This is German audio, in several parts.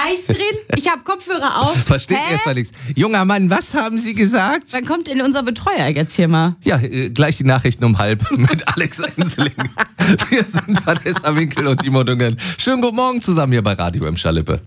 Eis drin, ich habe Kopfhörer auf. Versteht erstmal nichts. Junger Mann, was haben Sie gesagt? Wann kommt denn unser Betreuer jetzt hier mal? Ja, gleich die Nachrichten um 12:30 mit Alex Enseling. Wir sind Vanessa Winkel und Timo Dungen. Schönen guten Morgen zusammen hier bei Radio im Schalippe.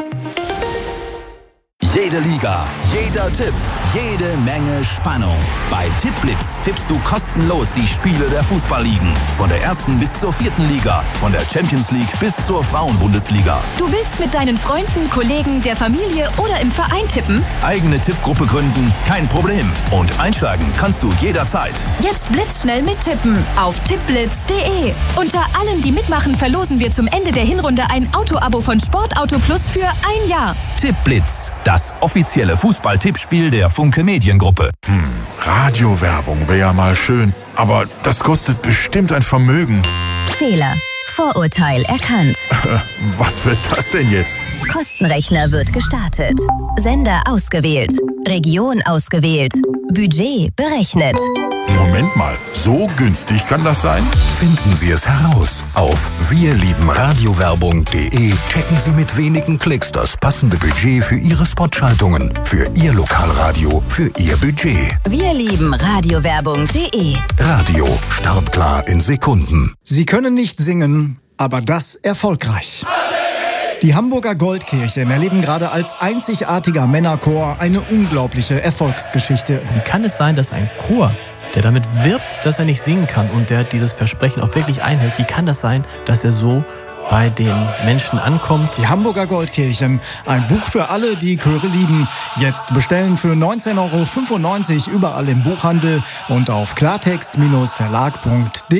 Jede Liga, jeder Tipp, jede Menge Spannung. Bei Tippblitz tippst du kostenlos die Spiele der Fußballligen. Von der 1. bis zur 4. Liga, von der Champions League bis zur Frauenbundesliga. Du willst mit deinen Freunden, Kollegen, der Familie oder im Verein tippen? Eigene Tippgruppe gründen? Kein Problem. Und einsteigen kannst du jederzeit. Jetzt blitzschnell mittippen auf tippblitz.de. Unter allen, die mitmachen, verlosen wir zum Ende der Hinrunde ein Autoabo von Sportauto Plus für 1 Jahr. Tippblitz, das offizielle Fußball-Tippspiel der Funke Mediengruppe. Radiowerbung wäre ja mal schön, aber das kostet bestimmt ein Vermögen. Fehler. Vorurteil erkannt. Was wird das denn jetzt? Kostenrechner wird gestartet. Sender ausgewählt. Region ausgewählt. Budget berechnet. Moment mal, so günstig kann das sein? Finden Sie es heraus. Auf wirliebenradiowerbung.de checken Sie mit wenigen Klicks das passende Budget für Ihre Spotschaltungen, für Ihr Lokalradio, für Ihr Budget. wirliebenradiowerbung.de. Radio, startklar in Sekunden. Sie können nicht singen, aber das erfolgreich. Die Hamburger Goldkirchen erleben gerade als einzigartiger Männerchor eine unglaubliche Erfolgsgeschichte. Wie kann es sein, dass ein Chor, der damit wirbt, dass er nicht singen kann und der dieses Versprechen auch wirklich einhält, wie kann das sein, dass er so bei den Menschen ankommt? Die Hamburger Goldkirchen, ein Buch für alle, die Chöre lieben. Jetzt bestellen für 19,95 € überall im Buchhandel und auf klartext-verlag.de.